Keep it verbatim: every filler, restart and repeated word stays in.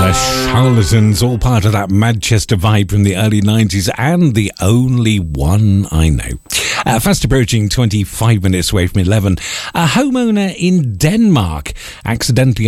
The Charlatans, all part of that Manchester vibe from the early nineties, and the only one I know. Uh, fast approaching twenty-five minutes away from eleven. A homeowner in Denmark accidentally